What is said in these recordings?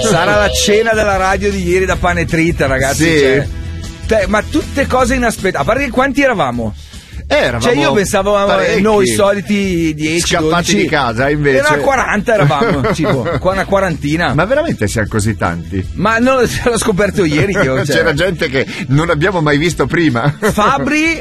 Sarà la cena della radio di ieri da pane trita, ragazzi. Sì. Ma tutte cose inaspettate. A parte che quanti eravamo? Eravamo io pensavo noi soliti 10 scappati 12, di casa, invece era 40 eravamo, tipo una quarantina. Ma veramente siamo così tanti? Ma non l'ho scoperto ieri io, C'era gente che non abbiamo mai visto prima. Fabri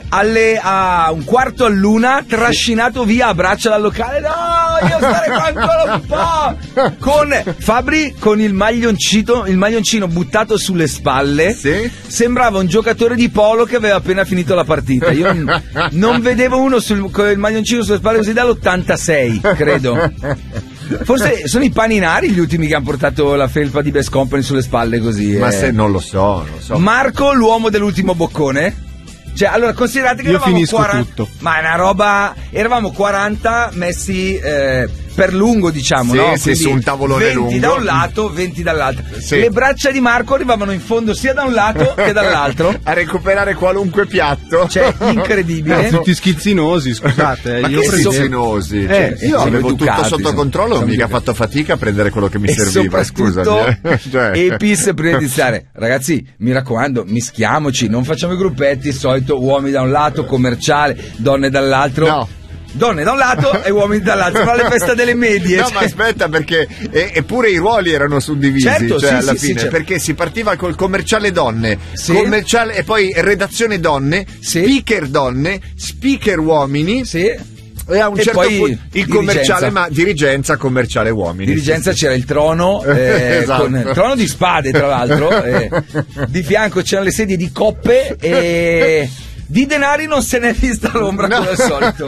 a 1:45 trascinato via a braccia dal locale. No, io starei qua ancora un po'. Con Fabri con il maglioncino buttato sulle spalle. Sì? Sembrava un giocatore di polo che aveva appena finito la partita. Io non vedevo uno con il maglioncino sulle spalle così dall'86, credo. Forse sono i paninari gli ultimi che hanno portato la felpa di Best Company sulle spalle così. Ma se non lo so. Marco, l'uomo dell'ultimo boccone. Cioè, allora, considerate che eravamo 40. Tutto. Ma è una roba. Eravamo 40 messi per lungo, diciamo, sì, no? Sì, su un tavolone 20 lungo. 20 da un lato, 20 dall'altro. Sì. Le braccia di Marco arrivavano in fondo sia da un lato che dall'altro. A recuperare qualunque piatto. Cioè, incredibile. Tutti schizzinosi, scusate. Ma io che schizzinosi? io avevo educati, tutto sotto controllo, non mica fatto fatica a prendere quello che mi e serviva. Soprattutto Cioè. Epis prima di iniziare. Ragazzi, mi raccomando, mischiamoci, non facciamo i gruppetti, il solito uomini da un lato, commerciale, donne dall'altro. No. Donne da un lato e uomini dall'altro, ma le feste delle medie. No, ma aspetta, perché eppure i ruoli erano suddivisi, certo, cioè sì, alla sì, fine, certo. perché si partiva col commerciale donne, sì. commerciale e poi redazione donne, sì. speaker donne, speaker uomini. Sì. E a un e certo poi punto il commerciale, ma dirigenza commerciale uomini. Dirigenza c'era il trono, Esatto. con il trono di spade, tra l'altro. Di fianco c'erano le sedie di coppe e di denari non se n'è vista l'ombra come al solito.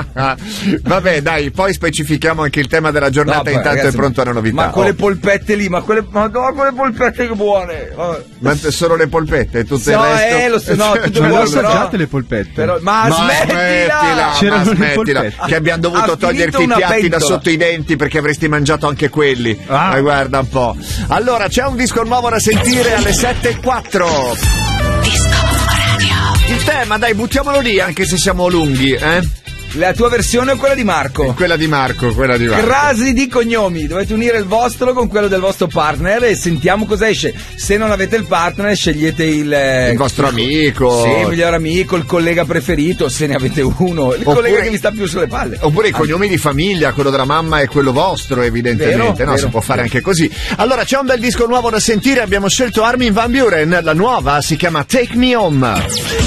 Vabbè, dai, poi specifichiamo anche il tema della giornata. No, intanto ragazzi, è pronto una novità. Ma quelle polpette lì, quelle polpette che buone. Ma solo le polpette, tutto il resto. Tutto non buono, le assaggiate le polpette. Però, ma smettila! C'erano le Smettila, polpette. che abbiamo dovuto toglierti i piatti da sotto i denti perché avresti mangiato anche quelli. Ma guarda un po'. Allora, c'è un disco nuovo da sentire alle 7:04. Il tema, dai, buttiamolo lì, anche se siamo lunghi, La tua versione o quella di Marco? Quella di Marco. Crasi di cognomi, dovete unire il vostro con quello del vostro partner e sentiamo cosa esce. Se non avete il partner, scegliete il vostro amico. Sì, il miglior amico, il collega preferito, se ne avete uno, collega che vi sta più sulle palle. Oppure i cognomi di famiglia, quello della mamma e quello vostro, evidentemente. Vero, si può fare anche così. Allora, c'è un bel disco nuovo da sentire, abbiamo scelto Armin van Buuren, la nuova si chiama Take Me Home.